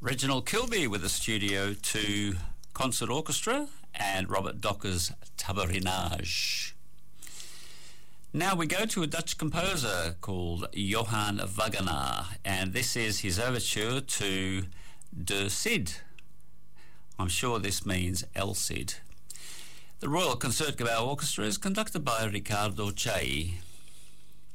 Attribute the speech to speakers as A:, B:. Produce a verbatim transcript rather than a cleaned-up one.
A: Reginald Kilby with the Studio two Concert Orchestra and Robert Docker's Taberinage. Now we go to a Dutch composer called Johann Wagenaar, and this is his overture to De Cid. I'm sure this means El Cid. The Royal Concertgebouw Orchestra is conducted by Riccardo Chailly.